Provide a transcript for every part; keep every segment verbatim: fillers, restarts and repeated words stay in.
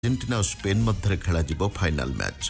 Argentina और Spain मध्य खेल final match.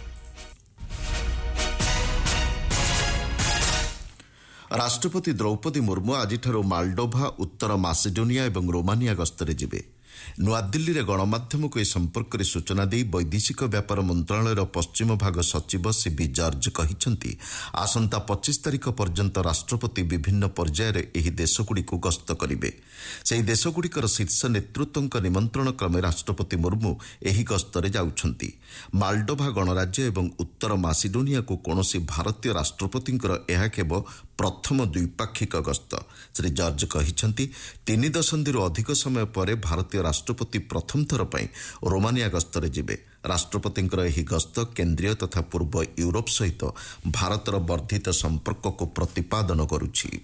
राष्ट्रपति द्रौपदी मुर्मू आज मालडोभा, उत्तर मासेडोनिया और रोमानिया गस्तरे जिबे। नुआदिल्ली रे गणमाध्यम को ए संपर्क में सूचना दे वैदेशिक व्यापार मंत्रालय पश्चिम भाग सचिव सीबी जॉर्ज कहिसेंति आसंता पच्चीस तारिख पर्यंत राष्ट्रपति विभिन्न पर्यायर एही देशगुड़िक गस्त करिवे। सेही देशगुड़िकर शीर्ष नेतृत्वଙ୍କ निमंत्रण क्रमे राष्ट्रपति मुर्मू एही गस्तरे जाउछंती। मालडोभा गणराज्य एवं उत्तर मासिडोनिया को कौनसी भारतीय राष्ट्रपतिଙ୍କର ଏହା केवल प्रथम द्विपाक्षिक गस्त। श्री जॉर्ज कहिसेंति तीन दशंधिरू अधिक समय पर भारतीय राष्ट्रपति प्रथम थर पर रोमानिया गस्तरे जिबे। राष्ट्रपतिଙ୍କର ଏହି गस्त केंद्रीय तथा पूर्व यूरोप सहित भारतर वर्धित संपर्क को प्रतिपादन करुछि।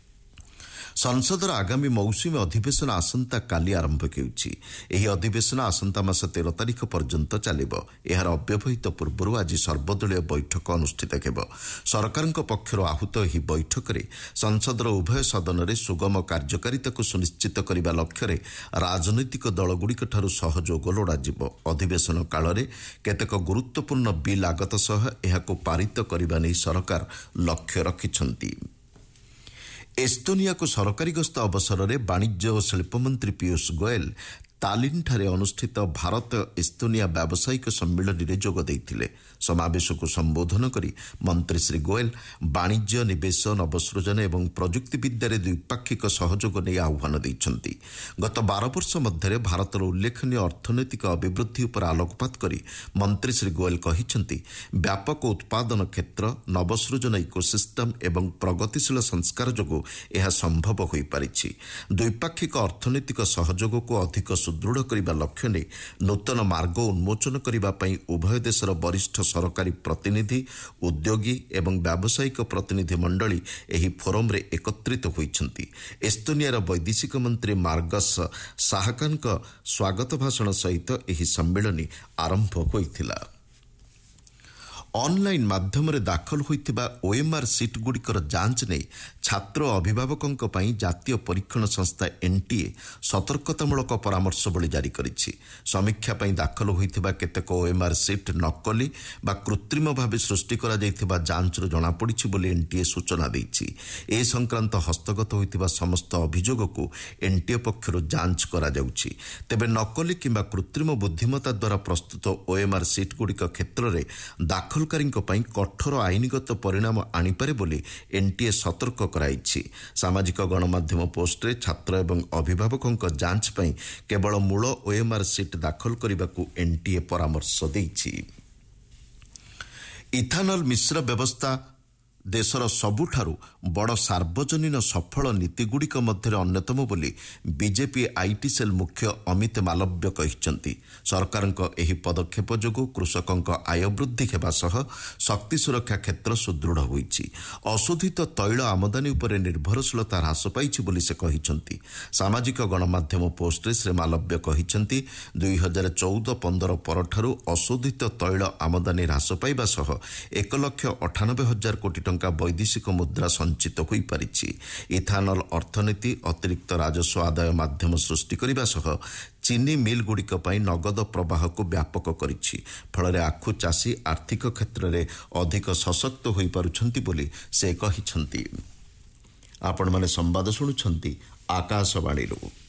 संसदर आगामी मौसुमी अधिवेशन आसंता काली आरंभ हेउछि। एही अधिवेशन आसंता मास तेरह तारिख पर्यंत चलिबो। एहार अव्यवहित पूर्व आज सर्वदलीय बैठक अनुष्ठित हेबो। सरकारक पक्षर आहूत एही बैठक रे संसदर उभय सदन रे सुगम कार्यकारिता को सुनिश्चित करने लक्ष्य राजनैतिक दलगुड़िक ठारू सहयोग लोड़ाजिबो। अधिवेशन काल रे केतेक गुरुत्वपूर्ण बिल आगत सह एहाको पारित करबा नै सरकार लक्ष्य रखिछंती। एस्तोनिया को सरकारी गस्त अवसर में वाणिज्य और शिल्प मंत्री पीयूष गोयल तालिन ठारे अनुष्ठित भारत एस्तोनिया व्यावसायिक सम्मेलन में जोग देइथिले। समावेश को संबोधन करी मंत्री श्री गोयल वाणिज्य, निवेश, नवसृजन एवं प्रजुक्ति विद्यारे द्विपाक्षिक सहयोग नहीं आह्वान देइछंती। गत बारह वर्ष मध्य भारतर उल्लेखनीय अर्थनैतिक अभिवृद्धि पर आलोकपात करी मंत्री श्री गोयल कहिछंती व्यापक उत्पादन क्षेत्र, नवसृजन इकोसिस्टम एवं प्रगतिशील संस्कार जोगु यह संभव होई पारिछि। द्विपाक्षिक अर्थनैतिक सहयोग को अधिक सुदृढ़ करने लक्ष्य ने नूतन मार्ग उन्मोचन करने उभय देशर वरिष्ठ सरकारी प्रतिनिधि, उद्योगी एवं व्यावसायिक प्रतिनिधि मंडली एही फोरम रे एकत्रित होइछंती। एस्तोनियार वैदेशिक मंत्री मार्गस साहकानक स्वागत भाषण सहित एही सम्मेलन आरंभ होइथिला। ऑनलाइन माध्यम दाखल होइतिबा ओएमआर सीट गुड़िकर जांच नहीं छात्र अभिभावकों पई जातीय परीक्षण संस्था एनटीए सतर्कतामूलक परामर्श बली जारी करिछि। समीक्षा पई दाखल होइतिबा केतेक ओएमआर सीट नकली बा कृत्रिम भाव सृष्टि करा जाइतिबा जांचर जणा पड़िछि बोली एनटीए सूचना दैछि। ए संक्रांत हस्तगत होइतिबा समस्त अभियोग को एनटीए पक्षरु जांच करा जाउछि। तेबे नकली किंबा कृत्रिम बुद्धिमत्ता द्वारा प्रस्तुत ओएमआर सीट गुड़िक क्षेत्र में दाखल कठोर आईनगत परिणाम आनीपारे बोली एनटीए सतर्क कराइछि। सामाजिक गणमाध्यम पोस्टरे छात्र एवं अभिभावकों जांच पई केवल मूल ओएमआर सीट दाखल करने को एनटीए परामर्श देइछि। इथानल मिश्र व्यवस्था देशर सबुठारु बड़ सार्वजनीन सफल नीतिगुड़िक मध्य अन्यतम बोली बीजेपी आईटी सेल मुख्य अमित मालव्य कहिसेंति। सरकारक एही पदक्षेप जोगु कृषकक आय वृद्धि हेबा सह शक्ति सुरक्षा क्षेत्र सुदृढ़ होइछि। अशोधित तैल आमदानी उपरे निर्भरशीलता ह्रास पाइछि बोली से कहिसेंति। सामाजिक गणमाध्यम पोस्टरे श्री मालव्य कहिसेंति दुई हजार चौदह पंद्रह परठारु अशोधित तैल आमदानी ह्रास पाइबा सह एक लक्ष अठानबे हजार कोटी टंका वैदेशिक मुद्रा संचित होई पारिछि। इथानल अर्थनीति अतिरिक्त राजस्व आदाय माध्यम सृष्टि करने सह चीनी मिल गुड़िक पई नगद प्रवाह को व्यापक करिछि। फल आखु चाषी आर्थिक क्षेत्र में अधिक सशक्त होई पारुछंती बोली से कहिछंती। आपण माने संवाद सुनुछंती आकाशवाणी।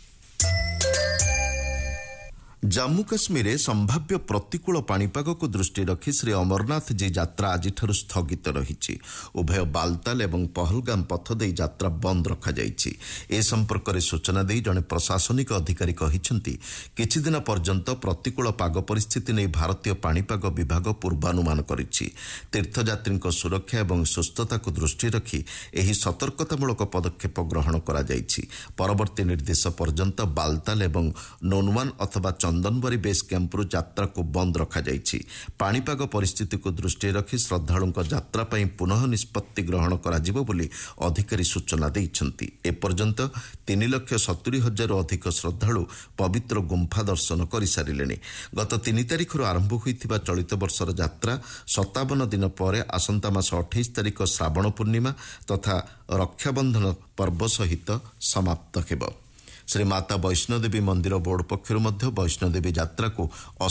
जम्मू काश्मीर संभाव्य प्रतिकूल पाणीपाग को दृष्टि रखी श्री अमरनाथ जी यात्रा आज स्थगित रही। उभय बालताल एवं पहलगाम पथ दे यात्रा बंद रखा जाइछि। ए संपर्क में सूचना दे जड़े प्रशासनिक अधिकारी कहिसेंति किछि दिन पर्यंत प्रतिकूल पाग परिस्थिति नहीं भारतीय पाणीपाग विभाग पूर्वानुमान करिछि। तीर्थयात्री सुरक्षा एवं सुस्थता को दृष्टि रखी एही सतर्कतामूलक पदक्षेप ग्रहण करा जाइछि। परवर्ती निर्देश पर्यंत बालताल एवं नोनवान अथवा चंदनबारी बेस कैंपरू यात्रा को बंद रखा जाइछि। पाणीपाग परिस्थिति को दृष्टि रखी श्रद्धालुंक यात्रा पई पुनः निष्पत्ति ग्रहण कराजिबो बोली अधिकारी सूचना दैछंती। एपर्यंत तीन लक्ष सत्तरी हजार अधिक श्रद्धालु पवित्र गुंफा दर्शन कर सारिलेनि। गत तीन तारिख आरंभ होइतिबा चलित वर्षर यात्रा सत्तावन दिन पर आसंता मास अठाईस तारिख श्रावण पूर्णिमा तथा रक्षाबंधन पर्व सहित समाप्त हेबो। ଶ୍ରୀ ମାତା ବୈଷ୍ଣୋଦେବୀ ମନ୍ଦିର ବୋର୍ଡ ପକ୍ଷରୁ ମଧ୍ୟ ବୈଷ୍ଣୋଦେବୀ ଯାତ୍ରାକୁ